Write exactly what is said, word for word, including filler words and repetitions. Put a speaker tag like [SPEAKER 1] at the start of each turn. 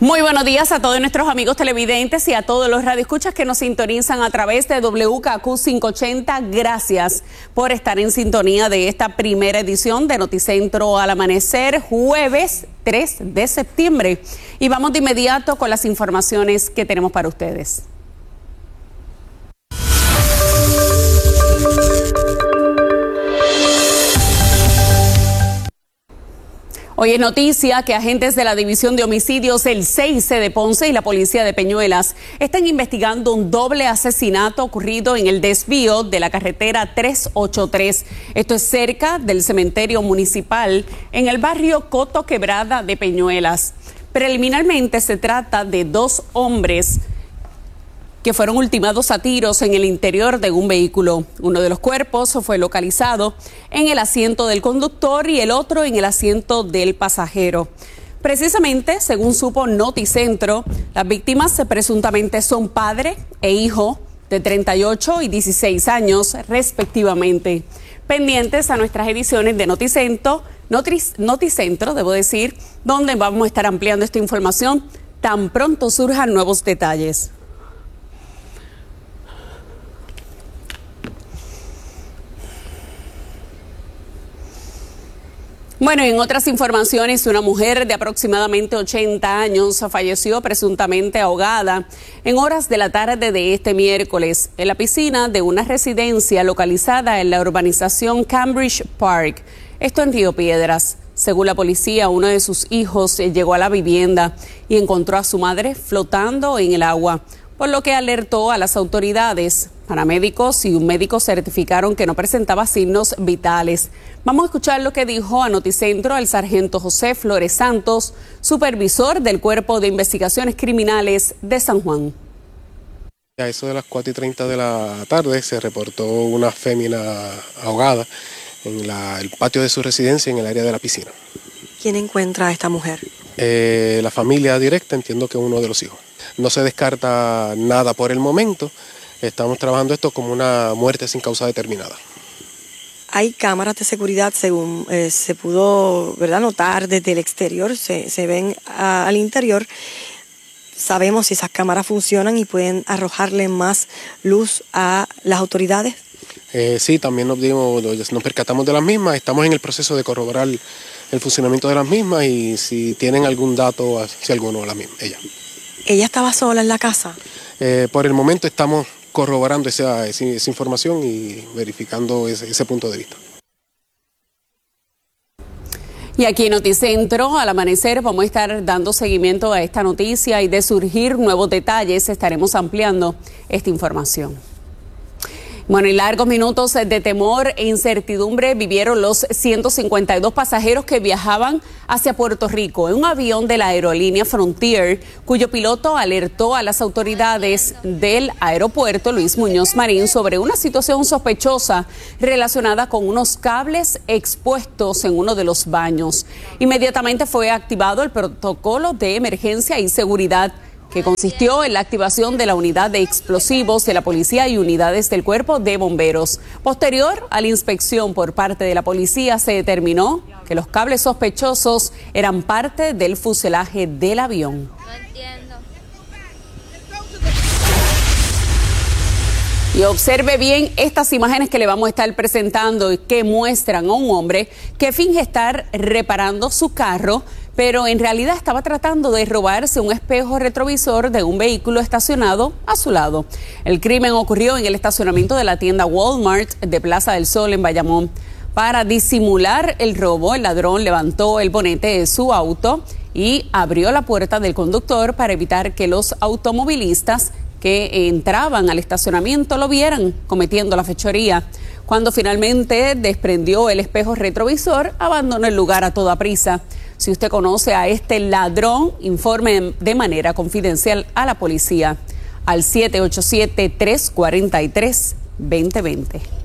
[SPEAKER 1] Muy buenos días a todos nuestros amigos televidentes y a todos los radioescuchas que nos sintonizan a través de W K Q quinientos ochenta. Gracias por estar en sintonía de esta primera edición de Noticentro al Amanecer, jueves tres de septiembre. Y vamos de inmediato con las informaciones que tenemos para ustedes. Hoy es noticia que agentes de la División de Homicidios, el C I C de Ponce y la Policía de Peñuelas están investigando un doble asesinato ocurrido en el desvío de la carretera trescientos ochenta y tres. Esto es cerca del cementerio municipal en el barrio Coto Quebrada de Peñuelas. Preliminarmente se trata de dos hombres que fueron ultimados a tiros en el interior de un vehículo. Uno de los cuerpos fue localizado en el asiento del conductor y el otro en el asiento del pasajero. Precisamente, según supo Noticentro, las víctimas presuntamente son padre e hijo de treinta y ocho y dieciséis años, respectivamente. Pendientes a nuestras ediciones de Noticentro, Noticentro, debo decir, donde vamos a estar ampliando esta información tan pronto surjan nuevos detalles. Bueno, en otras informaciones, una mujer de aproximadamente ochenta años falleció presuntamente ahogada en horas de la tarde de este miércoles en la piscina de una residencia localizada en la urbanización Cambridge Park, esto en Río Piedras. Según la policía, uno de sus hijos llegó a la vivienda y encontró a su madre flotando en el agua, por lo que alertó a las autoridades. Paramédicos y un médico certificaron que no presentaba signos vitales. Vamos a escuchar lo que dijo a Noticentro el sargento José Flores Santos, supervisor del Cuerpo de Investigaciones Criminales de San Juan.
[SPEAKER 2] A eso de las cuatro y treinta de la tarde se reportó una fémina ahogada en la, el patio de su residencia en el área de la piscina.
[SPEAKER 3] ¿Quién encuentra a esta mujer?
[SPEAKER 2] Eh, la familia directa, entiendo que uno de los hijos. No se descarta nada por el momento. Estamos trabajando esto como una muerte sin causa determinada.
[SPEAKER 3] Hay cámaras de seguridad, según eh, se pudo, ¿verdad?, notar desde el exterior, se, se ven a, al interior. ¿Sabemos si esas cámaras funcionan y pueden arrojarle más luz a las autoridades?
[SPEAKER 2] Eh, sí, también nos, dimos, nos percatamos de las mismas. Estamos en el proceso de corroborar el funcionamiento de las mismas y si tienen algún dato hacia alguno de las mismas, ella.
[SPEAKER 3] ¿Ella estaba sola en la casa?
[SPEAKER 2] Eh, por el momento estamos corroborando esa, esa, esa información y verificando ese, ese punto de vista.
[SPEAKER 1] Y aquí en Noticentro, al amanecer, vamos a estar dando seguimiento a esta noticia y de surgir nuevos detalles estaremos ampliando esta información. Bueno, y largos minutos de temor e incertidumbre vivieron los ciento cincuenta y dos pasajeros que viajaban hacia Puerto Rico en un avión de la aerolínea Frontier, cuyo piloto alertó a las autoridades del aeropuerto Luis Muñoz Marín sobre una situación sospechosa relacionada con unos cables expuestos en uno de los baños. Inmediatamente fue activado el protocolo de emergencia y seguridad, que consistió en la activación de la unidad de explosivos de la policía y unidades del cuerpo de bomberos. Posterior a la inspección por parte de la policía, se determinó que los cables sospechosos eran parte del fuselaje del avión.
[SPEAKER 4] No entiendo.
[SPEAKER 1] Y observe bien estas imágenes que le vamos a estar presentando y que muestran a un hombre que finge estar reparando su carro, pero en realidad estaba tratando de robarse un espejo retrovisor de un vehículo estacionado a su lado. El crimen ocurrió en el estacionamiento de la tienda Walmart de Plaza del Sol en Bayamón. Para disimular el robo, el ladrón levantó el bonete de su auto y abrió la puerta del conductor para evitar que los automovilistas que entraban al estacionamiento lo vieran cometiendo la fechoría. Cuando finalmente desprendió el espejo retrovisor, abandonó el lugar a toda prisa. Si usted conoce a este ladrón, informe de manera confidencial a la policía al siete ocho siete, tres cuatro tres, dos cero dos cero.